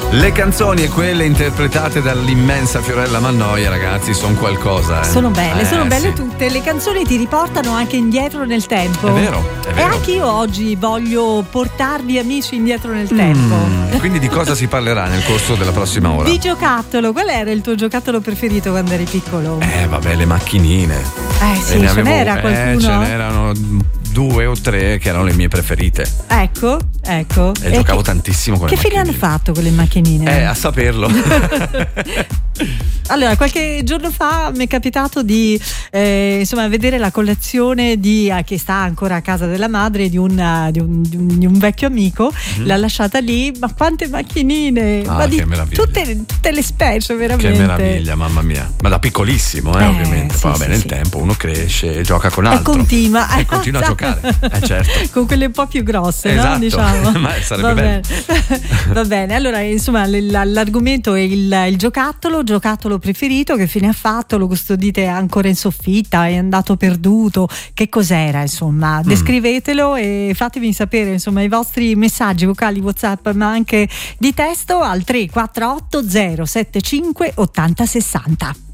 Le canzoni e quelle interpretate dall'immensa Fiorella Mannoia, ragazzi, sono qualcosa. Sono belle sì. tutte. Le canzoni ti riportano anche indietro nel tempo. È vero. E anche io oggi voglio portarvi, amici, indietro nel tempo. Quindi di cosa si parlerà nel corso della prossima ora? Di giocattolo. Qual era il tuo giocattolo preferito quando eri piccolo? Vabbè, le macchinine. Sì, ce n'era qualcuno? Ce n'erano 2 o 3 che erano le mie preferite. Ecco. E giocavo tantissimo con le macchinine. Che fine hanno fatto quelle macchinine? A saperlo. Allora, qualche giorno fa mi è capitato di vedere la collezione che sta ancora a casa della madre di un vecchio amico. L'ha lasciata lì, ma quante macchinine! Che meraviglia. Tutte le specie, veramente. Che meraviglia, mamma mia. Ma da piccolissimo, ovviamente. Poi nel tempo uno cresce e gioca con altro. E continua a giocare. Certo. Con quelle un po' più grosse, esatto. No? Diciamo. Ma sarebbe bello. Va bene. Allora, insomma, l'argomento è il giocattolo preferito. Che fine ha fatto? Lo custodite ancora in soffitta? È andato perduto? Che cos'era? Insomma, descrivetelo e fatemi sapere, insomma, i vostri messaggi vocali, WhatsApp, ma anche di testo al 348 075 80 60.